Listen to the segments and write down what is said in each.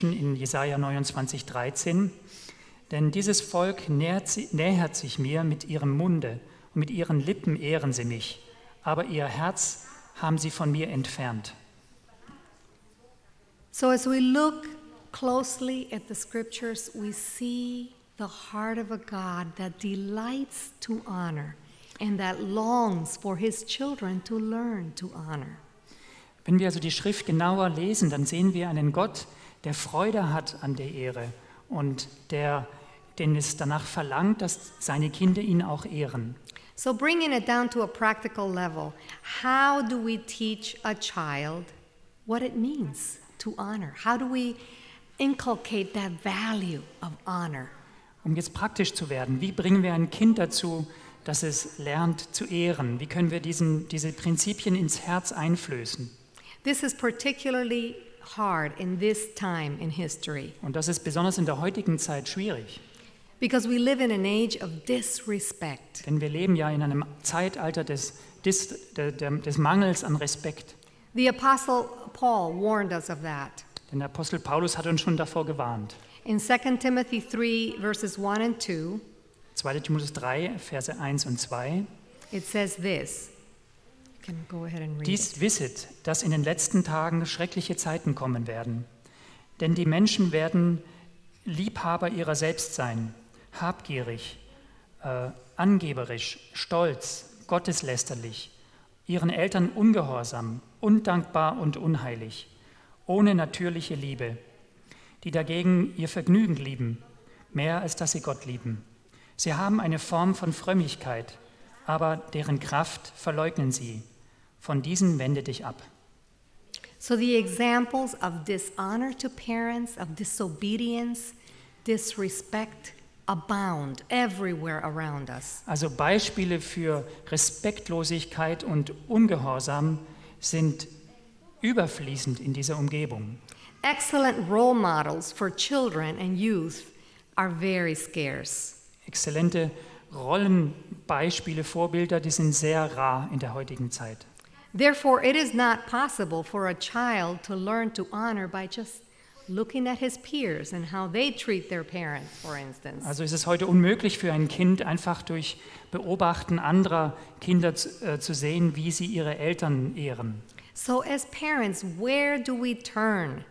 in Jesaja 29,13. Denn dieses Volk nähert sich mir mit ihrem Munde und mit ihren Lippen ehren sie mich, aber ihr Herz haben sie von mir entfernt. So as we look closely at the scriptures, we see the heart of a God that delights to honor and that longs for his children to learn to honor. Wenn wir also die Schrift genauer lesen, dann sehen wir einen Gott, der Freude hat an der Ehre und den es danach verlangt, dass seine Kinder ihn auch ehren. So bringing it down to a practical level, how do we teach a child what it means to honor? How do we inculcate that value of honor? Um jetzt praktisch zu werden, wie bringen wir ein Kind dazu, dass es lernt zu ehren? Wie können wir diese Prinzipien ins Herz einflößen? This is particularly hard in this time in history. Und das ist besonders in der heutigen Zeit schwierig. Because we live in an age of disrespect. Denn wir leben ja in einem Zeitalter des Mangels an Respekt. The Apostle Paul warned us of that. Denn der Apostel Paulus hat uns schon davor gewarnt. In 2 Timothy 3, verses 1 and 2, 2. Timotheus 3, Verse 1 und 2. it says this. You can go ahead and read Dies it. wisset, dass in den letzten Tagen schreckliche Zeiten kommen werden. Denn die Menschen werden Liebhaber ihrer selbst sein, habgierig, angeberisch, stolz, gotteslästerlich, ihren Eltern ungehorsam, undankbar und unheilig, ohne natürliche Liebe, die dagegen ihr Vergnügen lieben, mehr als dass sie Gott lieben. Sie haben eine Form von Frömmigkeit, aber deren Kraft verleugnen sie. Von diesen wende dich ab. So the examples of dishonor to parents, of disobedience, disrespect abound everywhere around us. Also Beispiele für Respektlosigkeit und Ungehorsam sind überfließend in dieser Umgebung. Excellent role models for children and youth are very scarce. Exzellente Rollenbeispiele, Vorbilder, die sind sehr rar in der heutigen Zeit. Therefore, it is not possible for a child to learn to honor by just looking at his peers and how they treat their parents, for instance. Also ist es heute unmöglich für ein Kind, einfach durch Beobachten anderer Kinder zu sehen, wie sie ihre Eltern ehren. So as parents, where do we turn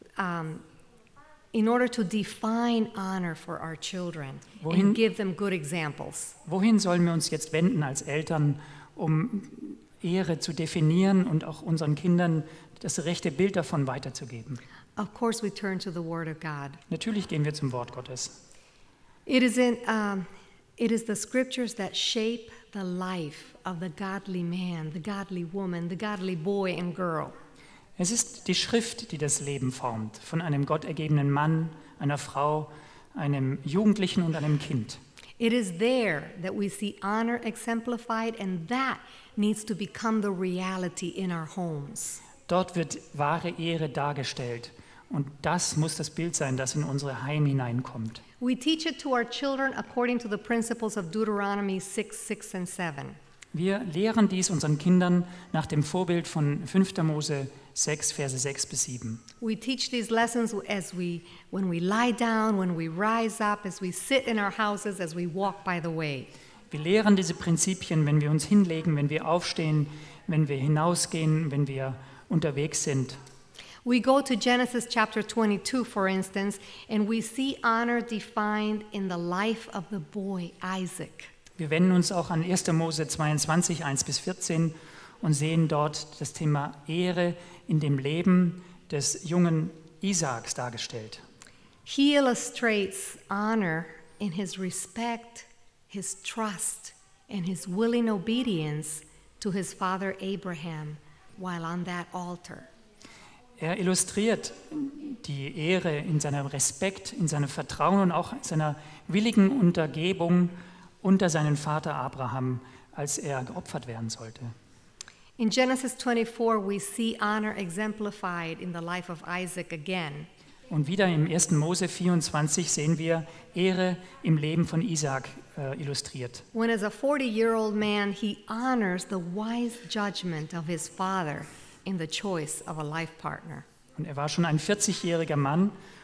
in order to define honor for our children Wohin- and give them good examples? Wohin sollen wir uns jetzt wenden als Eltern, um Ehre zu definieren und auch unseren Kindern das rechte Bild davon weiterzugeben? Of course, we turn to the Word of God. Natürlich gehen wir zum Wort Gottes. It is the scriptures that shape the life of the godly man, the godly woman, the godly boy and girl. Es ist die Schrift, die das Leben formt, von einem gottergebenen Mann, einer Frau, einem Jugendlichen und einem Kind. It is there that we see honor exemplified, and that needs to become the reality in our homes. Dort wird wahre Ehre dargestellt und das muss das Bild sein, das in unsere Heime hineinkommt. We teach it to our children according to the principles of Deuteronomy 6, 6 and 7. Wir lehren dies unseren Kindern nach dem Vorbild von 5. Mose 6, Verse 6 bis 7. We teach these lessons when we lie down, when we rise up, as we sit in our houses, as we walk by the way. Wir lehren diese Prinzipien, wenn wir uns hinlegen, wenn wir aufstehen, wenn wir hinausgehen, wenn wir unterwegs sind. We go to Genesis chapter 22, for instance, and we see honor defined in the life of the boy Isaac. Wir wenden uns auch an 1. Mose 22, 1 bis 14 und sehen dort das Thema Ehre in dem Leben des jungen Isaaks dargestellt. He illustrates honor in his respect, his trust, and his willing obedience to his father Abraham while on that altar. Er illustriert die Ehre in seinem Respekt, in seinem Vertrauen und auch in seiner willigen Untergebung unter seinen Vater Abraham, als er geopfert werden sollte. In Genesis 24, we see honor exemplified in the life of Isaac again. Und wieder im 1. Mose 24 sehen wir Ehre im Leben von Isaak illustriert. When as a 40-year-old man, he honors the wise judgment of his father in the choice of a life partner. Und er war schon ein 40-jähriger Mann